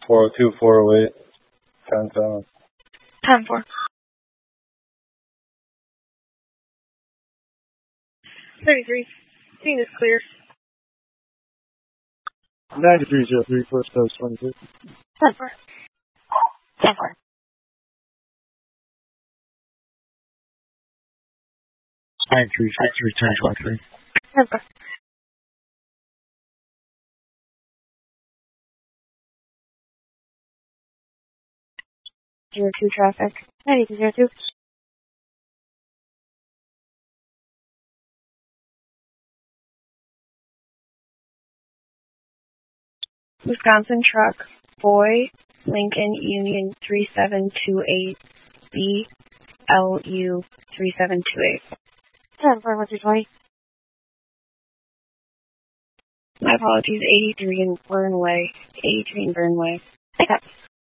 402, 408, 10-7. 10-4. Scene is clear. 9303, first post 22. 10-4. 10-4. 9363, 10-23. 10-4. 02 traffic. 9202. Wisconsin truck, Boy, Lincoln Union 3728, BLU 3728. 10-4, what's your 20? My apologies, 83 in Burnway. 83 in Burnway. Pick up.